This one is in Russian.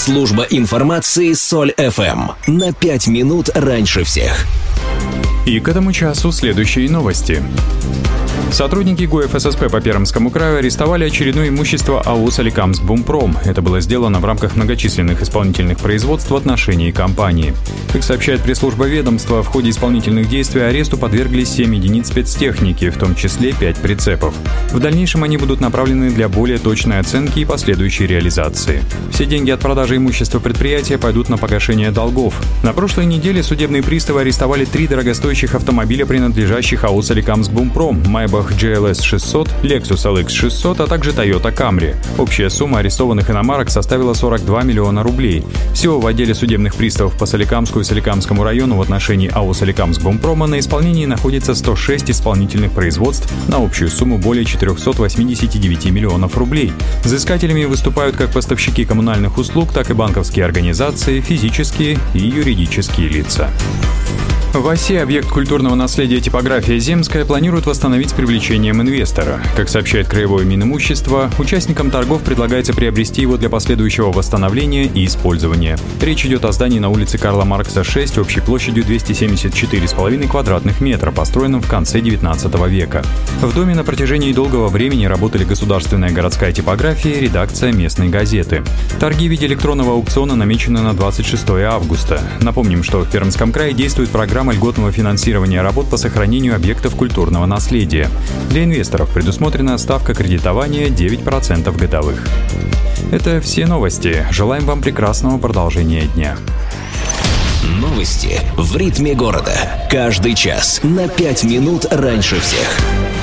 Служба информации Соль ФМ. На 5 минут раньше всех. И к этому часу следующие новости. Сотрудники ГУЭФ ССП по Пермскому краю арестовали очередное имущество АО «Соликамск-Бумпром». Это было сделано в рамках многочисленных исполнительных производств в отношении компании. Как сообщает пресс-служба ведомства, в ходе исполнительных действий аресту подверглись 7 единиц спецтехники, в том числе 5 прицепов. В дальнейшем они будут направлены для более точной оценки и последующей реализации. Все деньги от продажи имущества предприятия пойдут на погашение долгов. На прошлой неделе судебные приставы арестовали 3 дорогостоящих автомобиля, принадлежащих АО «Соликамск-Бумпром», Maybach GLS 600, Lexus LX 600, а также Toyota Camry. Общая сумма арестованных иномарок составила 42 миллиона рублей. Всего в отделе судебных приставов по Соликамску и Соликамскому району в отношении АО «Соликамск-Бумпрома» на исполнении находится 106 исполнительных производств на общую сумму более 489 миллионов рублей. Взыскателями выступают как поставщики коммунальных услуг, так и банковские организации, физические и юридические лица. В оси объект культурного наследия типография «Земская» планирует восстановить с привлечением инвестора. Как сообщает Краевое Минимущество, участникам торгов предлагается приобрести его для последующего восстановления и использования. Речь идет о здании на улице Карла Маркса, 6, общей площадью 274,5 квадратных метра, построенном в конце 19 века. В доме на протяжении долгого времени работали государственная городская типография и редакция местной газеты. Торги в виде электронного аукциона намечены на 26 августа. Напомним, что в Пермском крае действует программа льготного финансирования работ по сохранению объектов культурного наследия. Для инвесторов предусмотрена ставка кредитования 9% годовых. Это все новости. Желаем вам прекрасного продолжения дня. Новости в ритме города. Каждый час на 5 минут раньше всех.